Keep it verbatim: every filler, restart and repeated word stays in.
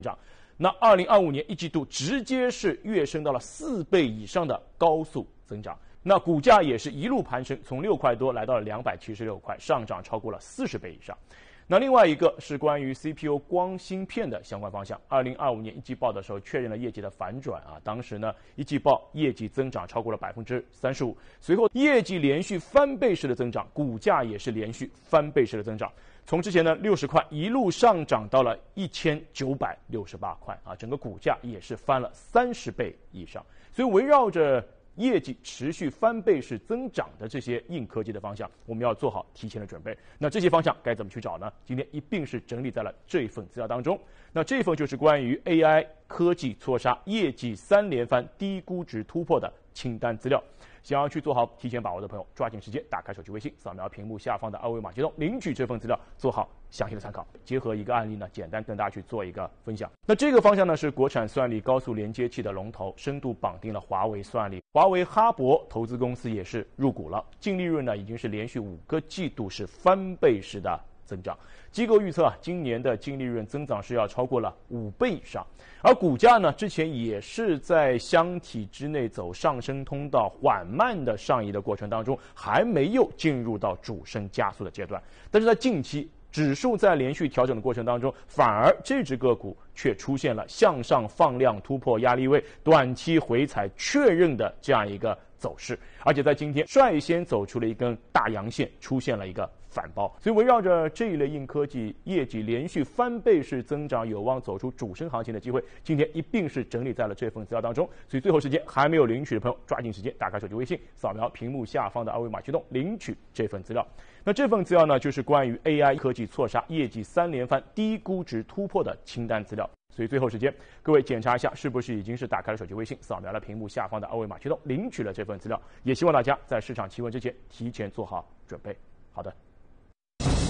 长。那二零二五年一季度直接是跃升到了四倍以上的高速增长。那股价也是一路攀升，从六块多来到了两百七十六块，上涨超过了四十倍以上。那另外一个是关于 C P U 光芯片的相关方向。二零二五年一季报的时候确认了业绩的反转啊，当时呢一季报业绩增长超过了百分之三十五，随后业绩连续翻倍式的增长，股价也是连续翻倍式的增长，从之前的六十块一路上涨到了一千九百六十八块啊，整个股价也是翻了三十倍以上。所以围绕着业绩持续翻倍式增长的这些硬科技的方向，我们要做好提前的准备。那这些方向该怎么去找呢？今天一并是整理在了这份资料当中。那这份就是关于 A I 科技错杀业绩三连番低估值突破的清单资料。想要去做好提前把握的朋友，抓紧时间打开手机微信，扫描屏幕下方的二维码接通，领取这份资料，做好详细的参考。结合一个案例呢，简单跟大家去做一个分享。那这个方向呢，是国产算力高速连接器的龙头，深度绑定了华为算力。华为哈勃投资公司也是入股了，净利润呢已经是连续五个季度是翻倍式的增长。机构预测啊，今年的净利润增长是要超过了五倍以上，而股价呢，之前也是在箱体之内走上升通道，缓慢的上移的过程当中，还没有进入到主升加速的阶段。但是在近期，指数在连续调整的过程当中，反而这只个股却出现了向上放量突破压力位，短期回踩确认的这样一个走势，而且在今天率先走出了一根大阳线，出现了一个反包。所以围绕着这一类硬科技业绩连续翻倍式增长，有望走出主升行情的机会，今天一并是整理在了这份资料当中。所以最后时间还没有领取的朋友，抓紧时间打开手机微信，扫描屏幕下方的二维码驱动领取这份资料。那这份资料呢，就是关于 A I 科技错杀业绩三连番低估值突破的清单资料。所以最后时间，各位检查一下是不是已经是打开了手机微信，扫描了屏幕下方的二维码驱动领取了这份资料。也希望大家在市场企稳之前提前做好准备。好的。